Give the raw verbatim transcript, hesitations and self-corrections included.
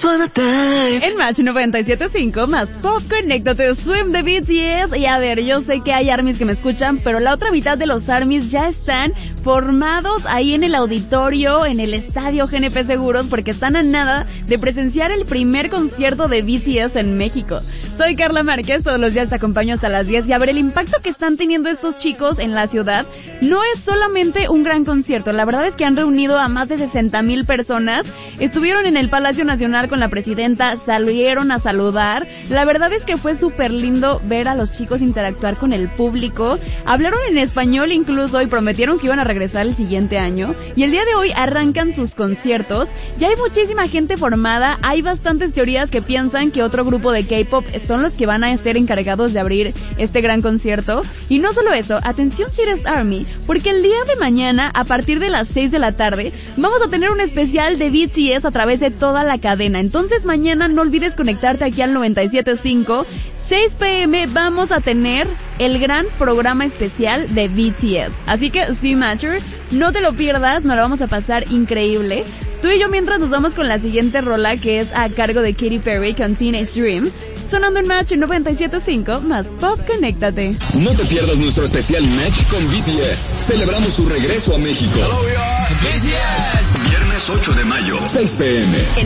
just wanna die. En Match noventa y siete punto cinco más Pop, conéctate, Swim de B T S. Y a ver, yo sé que hay ARMYs que me escuchan, pero la otra mitad de los ARMYs ya están formados ahí en el auditorio, en el estadio G N P Seguros, porque están a nada de presenciar el primer concierto de B T S en México. Soy Carla Márquez, todos los días te acompaño hasta las diez, y a ver, el impacto que están teniendo estos chicos en la ciudad no es solamente un gran concierto, la verdad es que han reunido a más de sesenta mil personas, estuvieron en el Palacio Nacional con la presidenta, salieron a saludar, la verdad es que fue súper lindo ver a los chicos interactuar con el público, hablaron en español incluso y prometieron que iban a regresar el siguiente año, y el día de hoy arrancan sus conciertos, ya hay muchísima gente formada, hay bastantes teorías que piensan que otro grupo de K-pop son los que van a ser encargados de abrir este gran concierto, y no solo eso, atención si eres ARMY, porque el día de mañana, a partir de las seis de la tarde, vamos a tener un especial de B T S a través de toda la cadena, entonces mañana no olvides conectarte aquí al noventa y siete punto cinco, seis pe eme vamos a tener el gran programa especial de B T S, así que sí, Matcher, no te lo pierdas, nos lo vamos a pasar increíble. Tú y yo mientras nos vamos con la siguiente rola, que es a cargo de Katy Perry con Teenage Dream, sonando en Match noventa y siete punto cinco más Pop, conéctate. No te pierdas nuestro especial Match con B T S. Celebramos su regreso a México. Hello, we are B T S. Viernes ocho de mayo, seis pe eme.